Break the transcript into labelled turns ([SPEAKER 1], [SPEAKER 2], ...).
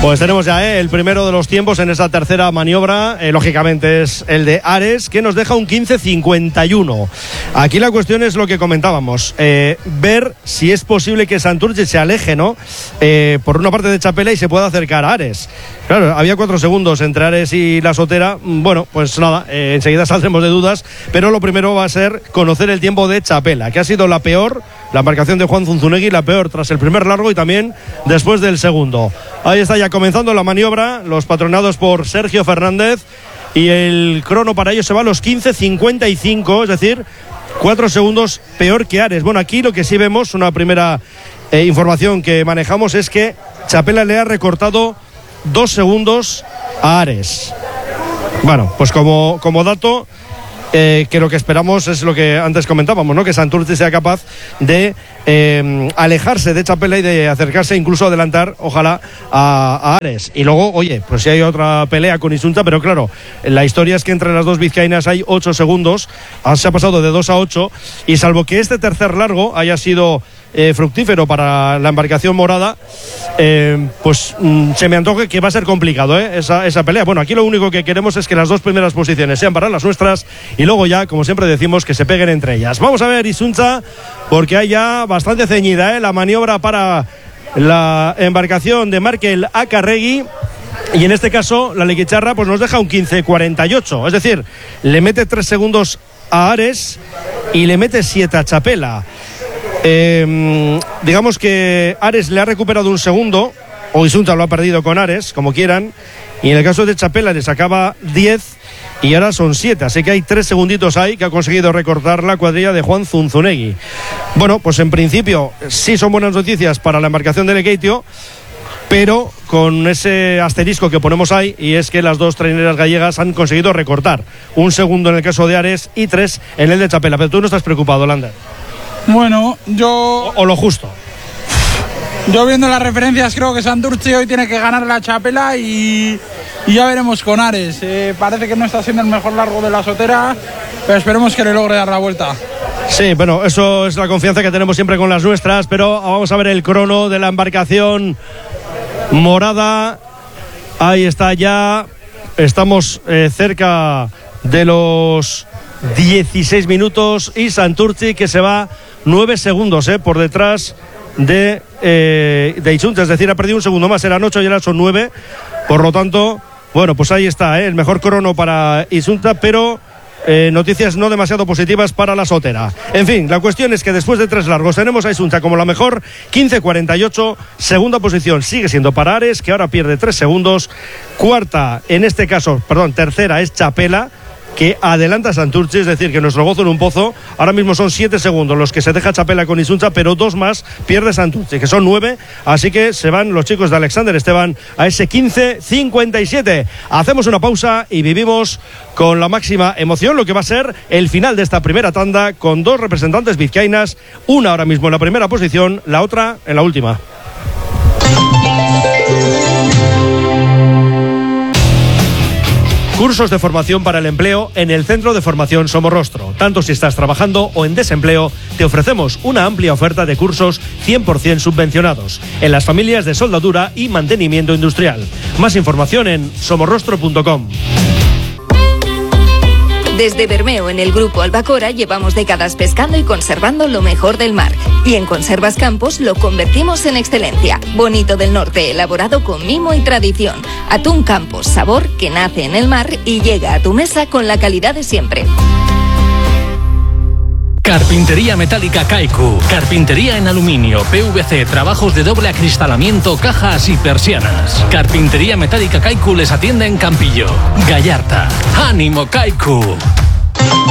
[SPEAKER 1] Pues tenemos ya el primero de los tiempos en esa tercera maniobra, lógicamente es el de Ares, que nos deja un 15:51. Aquí la cuestión es lo que comentábamos, ver si es posible que Santurce se aleje, ¿no? Por una parte de Chapela y se pueda acercar a Ares. Claro, había 4 segundos entre Ares y la Sotera. Bueno, pues nada, enseguida saldremos de dudas, pero lo primero va a ser conocer el tiempo de Chapela, que ha sido la peor, la embarcación de Juan Zunzunegui, la peor tras el primer largo y también después del segundo. Ahí está ya comenzando la maniobra, los patronados por Sergio Fernández, y el crono para ellos se va a los 15:55, es decir, 4 segundos peor que Ares. Bueno, aquí lo que sí vemos, una primera información que manejamos, es que Chapela le ha recortado 2 segundos a Ares. Bueno, pues como dato, que lo que esperamos es lo que antes comentábamos, ¿no? Que Santurce sea capaz de alejarse de Chapela y de acercarse, incluso adelantar, ojalá, a Ares. Y luego, oye, pues si hay otra pelea con Isunza, pero claro, la historia es que entre las dos vizcaínas hay 8 segundos, se ha pasado de 2 a 8, y salvo que este tercer largo haya sido fructífero para la embarcación morada, pues se me antoja que va a ser complicado esa pelea. Bueno, aquí lo único que queremos es que las 2 primeras posiciones sean para las nuestras y luego ya, como siempre decimos, que se peguen entre ellas. Vamos a ver Isunza, porque hay ya bastante ceñida la maniobra para la embarcación de Markel Acarregui. Y en este caso la Leguicharra pues nos deja un 15:48, es decir, le mete 3 segundos a Ares y le mete 7 a Chapela. Digamos que Ares le ha recuperado 1 segundo, o Isunza lo ha perdido con Ares, como quieran, y en el caso de Chapela le sacaba 10 y ahora son 7, así que hay 3 segunditos ahí que ha conseguido recortar la cuadrilla de Juan Zunzunegui. Bueno, pues en principio sí son buenas noticias para la embarcación de Lekeitio, pero con ese asterisco que ponemos ahí, y es que las 2 traineras gallegas han conseguido recortar 1 segundo en el caso de Ares y 3 en el de Chapela. Pero tú no estás preocupado, Lander.
[SPEAKER 2] Bueno, yo...
[SPEAKER 1] O lo justo.
[SPEAKER 2] Yo viendo las referencias creo que Santurce hoy tiene que ganar la Chapela y ya veremos con Ares. Parece que no está siendo el mejor largo de la Sotera, pero esperemos que le logre dar la vuelta.
[SPEAKER 1] Sí, bueno, eso es la confianza que tenemos siempre con las nuestras, pero vamos a ver el crono de la embarcación morada. Ahí está ya, estamos cerca de los 16 minutos y Santurce que se va 9 segundos por detrás de Isunza, es decir, ha perdido 1 segundo más, eran 8 y ahora son 9, por lo tanto, bueno, pues ahí está, el mejor crono para Isunza, pero noticias no demasiado positivas para la Sotera. En fin, la cuestión es que después de 3 largos tenemos a Isunza como la mejor, 15:48, segunda posición sigue siendo para Ares, que ahora pierde 3 segundos, tercera es Chapela, que adelanta a Santurce, es decir, que nuestro gozo en un pozo. Ahora mismo son 7 segundos los que se deja Chapela con Isunza, pero 2 más pierde Santurce, que son 9, así que se van los chicos de Alexander Esteban a ese 15:57. Hacemos una pausa y vivimos con la máxima emoción lo que va a ser el final de esta primera tanda, con 2 representantes vizcaínas, una ahora mismo en la primera posición, la otra en la última. Cursos de formación para el empleo en el Centro de Formación Somorrostro. Tanto si estás trabajando o en desempleo, te ofrecemos una amplia oferta de cursos 100% subvencionados en las familias de soldadura y mantenimiento industrial. Más información en somorrostro.com.
[SPEAKER 3] Desde Bermeo, en el Grupo Albacora, llevamos décadas pescando y conservando lo mejor del mar. Y en Conservas Campos lo convertimos en excelencia. Bonito del Norte, elaborado con mimo y tradición. Atún Campos, sabor que nace en el mar y llega a tu mesa con la calidad de siempre.
[SPEAKER 4] Carpintería metálica Kaiku. Carpintería en aluminio, PVC, trabajos de doble acristalamiento, cajas y persianas. Carpintería metálica Kaiku les atiende en Campillo, Gallarta. ¡Ánimo, Kaiku!